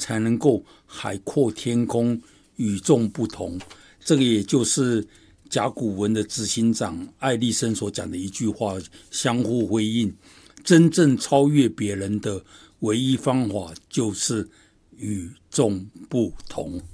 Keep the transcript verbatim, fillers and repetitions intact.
才能够海阔天空，与众不同。这个也就是甲骨文的执行长爱丽森所讲的一句话，相互辉映。真正超越别人的唯一方法就是与众不同。